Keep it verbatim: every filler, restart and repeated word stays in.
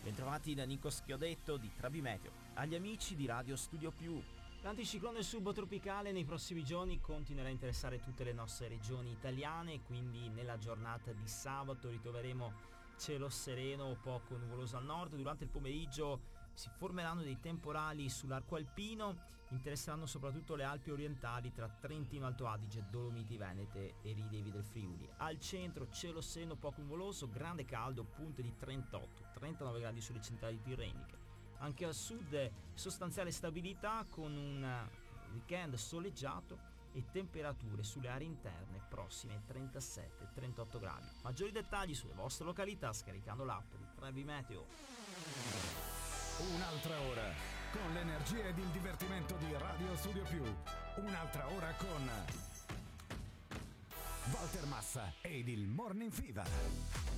Bentrovati da Nico Schiodetto di Trabi Meteo, agli amici di Radio Studio Più. L'anticiclone subtropicale nei prossimi giorni continuerà a interessare tutte le nostre regioni italiane, quindi nella giornata di sabato ritroveremo cielo sereno o poco nuvoloso al nord. Durante il pomeriggio si formeranno dei temporali sull'arco alpino, interesseranno soprattutto le Alpi orientali tra Trentino Alto Adige, Dolomiti Venete e rilievi del Friuli. Al centro cielo sereno poco nuvoloso, grande caldo, punte di trentotto trentanove gradi sulle centrali tirreniche. Anche al sud sostanziale stabilità con un weekend soleggiato e temperature sulle aree interne prossime ai trentasette trentotto gradi. Maggiori dettagli sulle vostre località scaricando l'app di Trabi Meteo. Un'altra ora con l'energia ed il divertimento di Radio Studio Più. Un'altra ora con Walter Massa ed il Morning Fever.